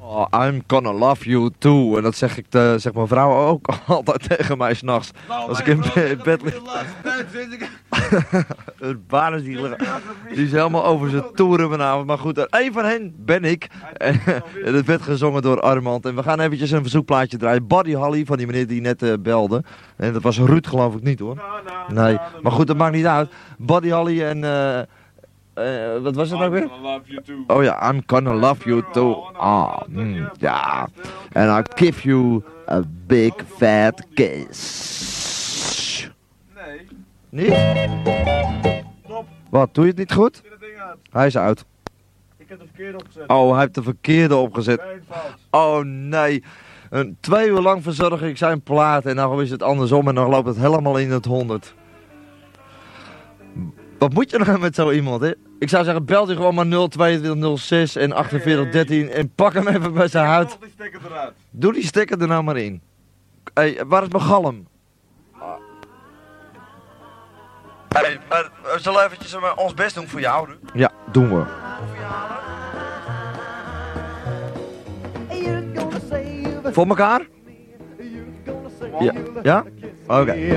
Oh, I'm gonna love you too. En dat zegt mijn vrouw ook altijd tegen mij s'nachts. Als ik in bed lig. Het baan is die is helemaal over zijn toeren vanavond. Maar goed, één van hen ben ik. En het werd gezongen door Armand. En we gaan eventjes een verzoekplaatje draaien. Buddy Holly, van die meneer die net belde. En dat was Ruud, geloof ik niet, hoor. Nee, maar goed, dat maakt niet uit. Buddy Holly en... wat was het nou weer? Oh ja, I'm gonna love you too. Ja. And I'll give you a big fat kiss. Nee. Niet? Stop. Wat, doe je het niet goed? Zet het ding uit. Hij is uit. Ik heb de verkeerde opgezet. Oh, hij heeft de verkeerde opgezet. Nee, fout. Oh nee. 2 uur lang verzorg ik zijn plaat en dan is het andersom en dan loopt het helemaal in het 100. Wat moet je nou met zo iemand, hè? Ik zou zeggen, bel die gewoon maar 02206 en 4813 en pak hem even bij zijn huid. Die stekker eruit. Doe die stekker er nou maar in. Hé, waar is mijn galm? Hé, maar we zullen eventjes ons best doen voor jou. Ja, doen we. Voor elkaar? Ja? Ja? Oké.